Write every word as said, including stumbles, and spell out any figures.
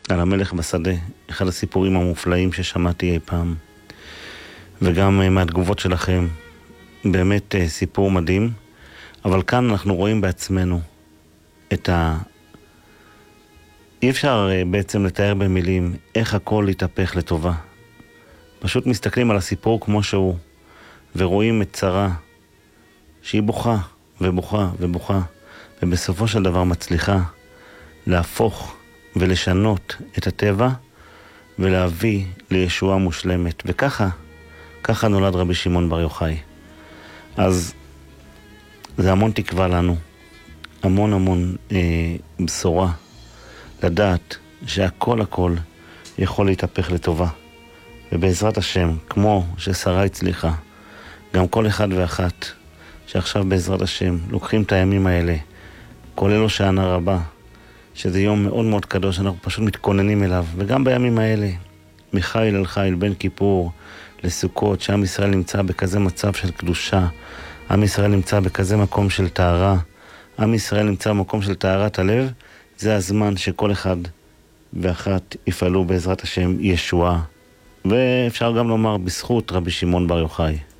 על המלך בשדה, אחד הסיפורים המופלאים ששמעתי אי פעם, וגם מהתגובות שלכם, באמת סיפור מדהים. אבל כאן אנחנו רואים בעצמנו את ה... אי אפשר בעצם לתאר במילים איך הכל התהפך לטובה. פשוט מסתכלים על הסיפור כמו שהוא, ורואים את שרה שהיא בוכה ובוכה ובוכה, ובסופו של דבר מצליחה להפוך ולשנות את הטבע ולהביא לישועה מושלמת. וככה, ככה נולד רבי שמעון בר יוחאי. אז זה המון תקווה לנו, המון המון אה, בשורה, לדעת שהכל הכל יכול להתהפך לטובה. ובעזרת השם, כמו ששרה הצליחה, גם כל אחד ואחת שעכשיו בעזרת השם לוקחים את הימים האלה, כולל הושענא רבה, שזה יום מאוד מאוד קדוש, אנחנו פשוט מתכוננים אליו. וגם בימים האלה, מחיל אל חיל, בין כיפור לסוכות, שעם ישראל נמצא בכזה מצב של קדושה, עם ישראל נמצא בכזה מקום של טהרה, עם ישראל נמצא במקום של טהרת הלב, זה הזמן שכל אחד ואחת יפעלו בעזרת השם ישועה. ואפשר גם לומר בזכות רבי שמעון בר יוחאי.